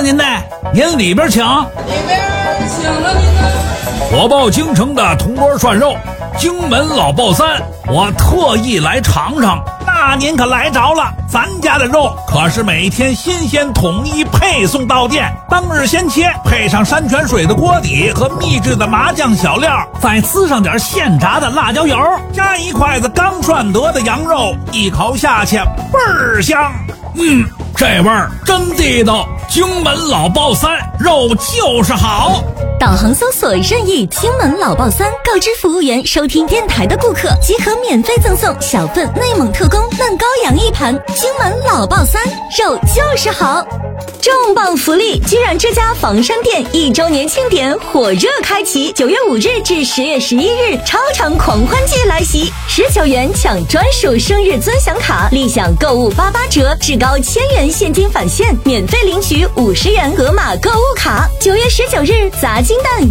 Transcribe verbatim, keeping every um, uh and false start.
您呢？您里边请。 里边请了您呢。 我报京城的铜锅涮肉，荆门老爆三，我特意来尝尝。那您可来着了，咱家的肉可是每天新鲜统一配送到店，当日先切，配上山泉水的锅底和秘制的麻酱小料，再滋上点现炸的辣椒油，加一筷子刚涮得的羊肉，一口下去倍儿香。嗯，这味儿真地道，荆门老爆三，肉就是好。 导航搜索任意荆门老爆三，告知服务员收听电台的顾客即可免费赠送小份内蒙特供嫩羔羊一盘。荆门老爆三，肉就是好。重磅福利！居然之家房山店一周年庆典火热开启，九月五日至十月十一日，超长狂欢季来袭！十九元抢专属生日尊享卡，立享购物八八折，至高千元现金返现，免费领取五十元盒马购物卡。九月十九日，砸金蛋